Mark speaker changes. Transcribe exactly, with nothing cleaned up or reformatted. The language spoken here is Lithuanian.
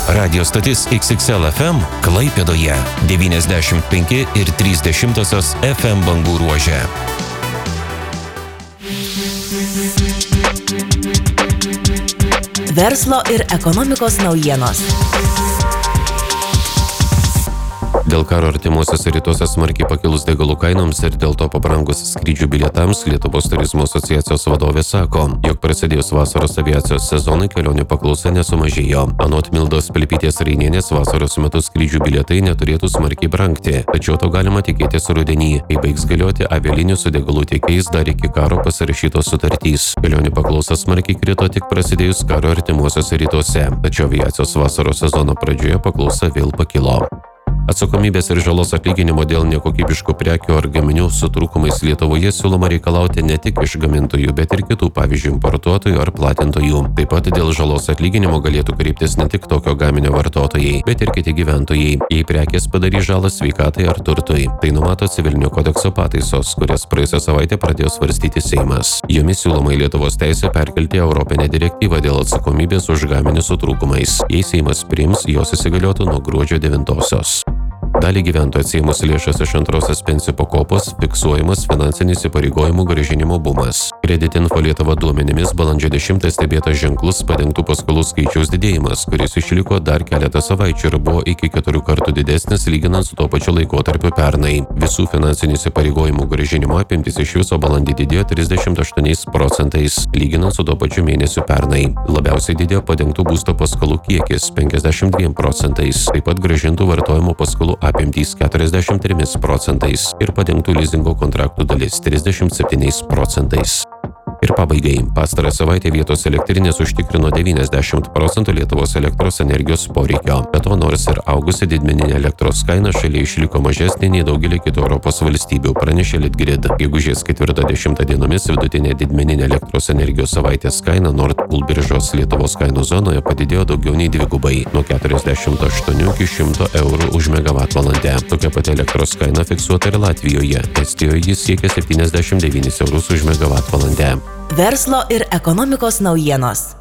Speaker 1: Radio stotis X X L F M Klaipėdoje devyniasdešimt penki ir trys dešimtosios F M bangų ruože.
Speaker 2: Verslo ir ekonomikos naujienos.
Speaker 1: Dėl karo artimuosiuose rytuose smarkiai pakilus degalų kainoms ir dėl to pabrangus skrydžių bilietams, Lietuvos turizmo asociacijos vadovė sako, jog prasidėjus vasaros aviacijos sezonui kelionių paklausa nesumažėjo. Anot Mildos Pliapytės Rainienės vasaros metu skrydžių bilietai neturėtų smarkiai brangti, tačiau to galima tikėtis rudenį, kai baigs galioti avialinijų su degalų tiekėjais dar iki karo pasirašytos sutartys. Kelionių paklausa smarkiai krito tik prasidėjus karo artimuosiuose rytuose, tačiau aviacijos vasaros sezono pradžioje paklausa vėl pakilo. Atsakomybės ir žalos atlyginimo dėl nekokybiškų prekių ar gaminių su trūkumais Lietuvoje siūloma reikalauti ne tik iš gamintojų, bet ir kitų, pavyzdžiui, importuotojų ar platintojų. Taip pat dėl žalos atlyginimo galėtų kreiptis ne tik tokio gaminio vartotojai, bet ir kiti gyventojai, jei prekės padarys žalą sveikatai ar turtui. Tai numato civilinio kodekso pataisos, kurias praėjusią savaitę pradėjo svarstyti Seimas. Jomis siūloma į Lietuvos teisę perkelti Europinę direktyvą dėl atsakomybės už gaminius su trūkumais. Jei Seimas priims, jos įsigaliotų nuo gruodžio devintosios. Dalį gyventojų atsiėmus lėšas iš antrosios pensijų pakopos fiksuojamas finansinis įpareigojimų grąžinimo bumas. Kreditinfo Lietuva duomenimis balandžio dešimtą stebėtas ženklus padengtų paskolų skaičiaus didėjimas, kuris išliko dar keletą savaičių ir buvo iki keturių kartų didesnis lyginant su tuo pačiu laikotarpiu pernai. Visų finansinių įpareigojimų grąžinimo apimtis iš viso balandį didėjo trisdešimt aštuoniais procentais, lyginant su tuo pačiu mėnesiu pernai. Labiausiai didėjo padengtų būsto paskolų kiekis penkiasdešimt dviem procentais, taip pat grąžintų vartojimo paskolų apimtys keturiasdešimt trimis procentais ir padengtų lizingo kontraktų dalis trisdešimt septyniais procentais. Ir pabaigai, pastarą savaitę vietos elektrinės užtikrino devyniasdešimt procentų Lietuvos elektros energijos poreikio. Be to, nors ir augusi didmeninė elektros kaina šalyje išliko mažesnė nei daugelį kitų Europos valstybių, pranešė Litgrid. Gegužės ketvirtą dešimtą dienomis vidutinė didmeninė elektros energijos savaitės kaina Nord Pool biržos Lietuvos kainų zonoje padidėjo daugiau nei dvigubai, nuo keturiasdešimt aštuonių iki šimto eurų už megavatvalandę. Tokia pati elektros kaina fiksuota ir Latvijoje. Estijoje jis siekia septyniasdešimt devynis eurus už megavatvalandę.
Speaker 2: Verslo ir ekonomikos naujienos.